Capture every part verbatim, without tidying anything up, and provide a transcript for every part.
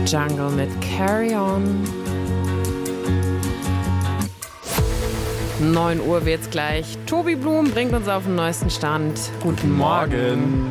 Jungle mit Carry On. neun Uhr wird's gleich. Tobi Blum bringt uns auf den neuesten Stand. Guten Morgen.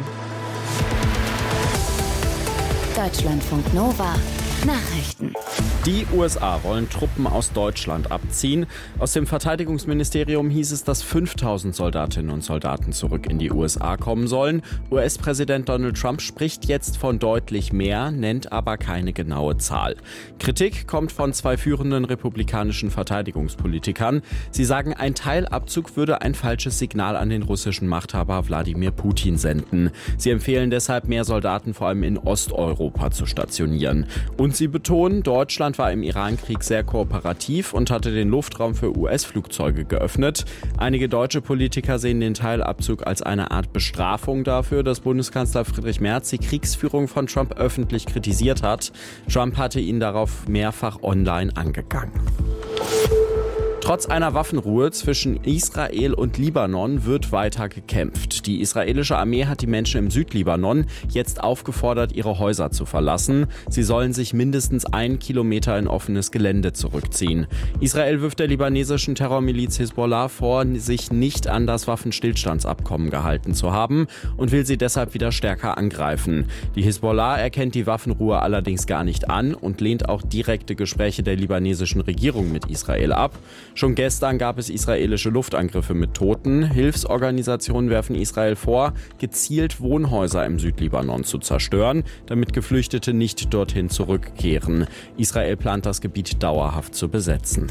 Deutschlandfunk Nova. Nachrichten. Die U S A wollen Truppen aus Deutschland abziehen. Aus dem Verteidigungsministerium hieß es, dass fünftausend Soldatinnen und Soldaten zurück in die U S A kommen sollen. U S-Präsident Donald Trump spricht jetzt von deutlich mehr, nennt aber keine genaue Zahl. Kritik kommt von zwei führenden republikanischen Verteidigungspolitikern. Sie sagen, ein Teilabzug würde ein falsches Signal an den russischen Machthaber Wladimir Putin senden. Sie empfehlen deshalb, mehr Soldaten vor allem in Osteuropa zu stationieren. Und sie betonen, Deutschland war im Irankrieg sehr kooperativ und hatte den Luftraum für U S-Flugzeuge geöffnet. Einige deutsche Politiker sehen den Teilabzug als eine Art Bestrafung dafür, dass Bundeskanzler Friedrich Merz die Kriegsführung von Trump öffentlich kritisiert hat. Trump hatte ihn darauf mehrfach online angegangen. Trotz einer Waffenruhe zwischen Israel und Libanon wird weiter gekämpft. Die israelische Armee hat die Menschen im Südlibanon jetzt aufgefordert, ihre Häuser zu verlassen. Sie sollen sich mindestens einen Kilometer in offenes Gelände zurückziehen. Israel wirft der libanesischen Terrormiliz Hisbollah vor, sich nicht an das Waffenstillstandsabkommen gehalten zu haben und will sie deshalb wieder stärker angreifen. Die Hisbollah erkennt die Waffenruhe allerdings gar nicht an und lehnt auch direkte Gespräche der libanesischen Regierung mit Israel ab. Schon gestern gab es israelische Luftangriffe mit Toten. Hilfsorganisationen werfen Israel vor, gezielt Wohnhäuser im Südlibanon zu zerstören, damit Geflüchtete nicht dorthin zurückkehren. Israel plant, das Gebiet dauerhaft zu besetzen.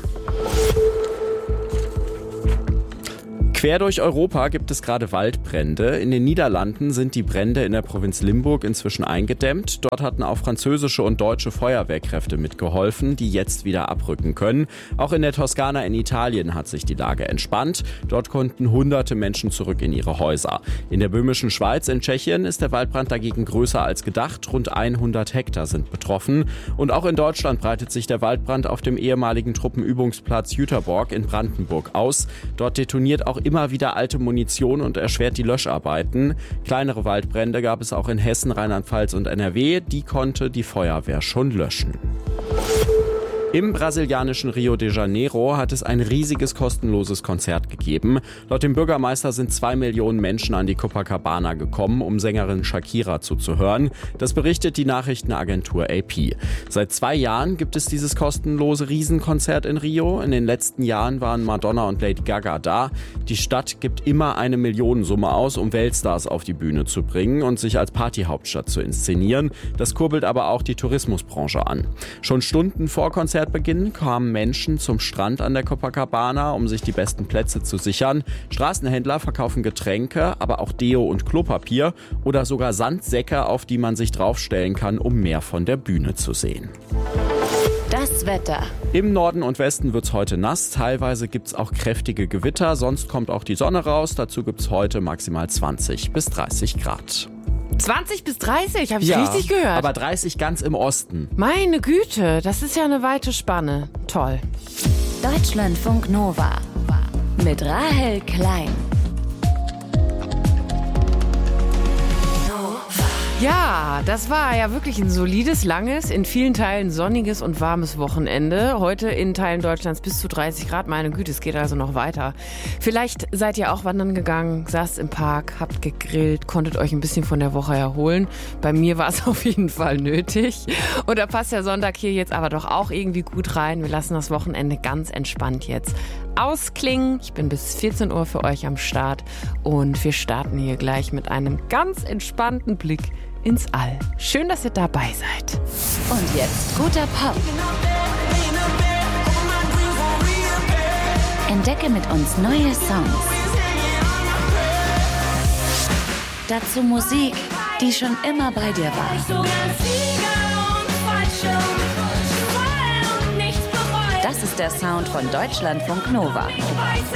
Quer durch Europa gibt es gerade Waldbrände. In den Niederlanden sind die Brände in der Provinz Limburg inzwischen eingedämmt. Dort hatten auch französische und deutsche Feuerwehrkräfte mitgeholfen, die jetzt wieder abrücken können. Auch in der Toskana in Italien hat sich die Lage entspannt. Dort konnten hunderte Menschen zurück in ihre Häuser. In der böhmischen Schweiz in Tschechien ist der Waldbrand dagegen größer als gedacht. Rund hundert Hektar sind betroffen. Und auch in Deutschland breitet sich der Waldbrand auf dem ehemaligen Truppenübungsplatz Jüterborg in Brandenburg aus. Dort detoniert auch immer wieder alte Munition und erschwert die Löscharbeiten. Kleinere Waldbrände gab es auch in Hessen, Rheinland-Pfalz und N R W. Die konnte die Feuerwehr schon löschen. Im brasilianischen Rio de Janeiro hat es ein riesiges kostenloses Konzert gegeben. Laut dem Bürgermeister sind zwei Millionen Menschen an die Copacabana gekommen, um Sängerin Shakira zuzuhören. Das berichtet die Nachrichtenagentur A P. Seit zwei Jahren gibt es dieses kostenlose Riesenkonzert in Rio. In den letzten Jahren waren Madonna und Lady Gaga da. Die Stadt gibt immer eine Millionensumme aus, um Weltstars auf die Bühne zu bringen und sich als Partyhauptstadt zu inszenieren. Das kurbelt aber auch die Tourismusbranche an. Schon Stunden vor Konzert Beginn kamen Menschen zum Strand an der Copacabana, um sich die besten Plätze zu sichern. Straßenhändler verkaufen Getränke, aber auch Deo und Klopapier oder sogar Sandsäcke, auf die man sich draufstellen kann, um mehr von der Bühne zu sehen. Das Wetter. Im Norden und Westen wird's heute nass, teilweise gibt's auch kräftige Gewitter, sonst kommt auch die Sonne raus. Dazu gibt's heute maximal zwanzig bis dreißig Grad. zwanzig bis dreißig, habe ich ja, richtig gehört. Aber dreißig ganz im Osten. Meine Güte, das ist ja eine weite Spanne. Toll. Deutschlandfunk Nova mit Rahel Klein. Ja, das war ja wirklich ein solides, langes, in vielen Teilen sonniges und warmes Wochenende. Heute in Teilen Deutschlands bis zu dreißig Grad. Meine Güte, es geht also noch weiter. Vielleicht seid ihr auch wandern gegangen, saßt im Park, habt gegrillt, konntet euch ein bisschen von der Woche erholen. Bei mir war es auf jeden Fall nötig. Und da passt der Sonntag hier jetzt aber doch auch irgendwie gut rein. Wir lassen das Wochenende ganz entspannt jetzt ausklingen. Ich bin bis vierzehn Uhr für euch am Start und wir starten hier gleich mit einem ganz entspannten Blick ins All. Schön, dass ihr dabei seid. Und jetzt guter Pop. Entdecke mit uns neue Songs. Dazu Musik, die schon immer bei dir war. Das ist der Sound von Deutschlandfunk Nova.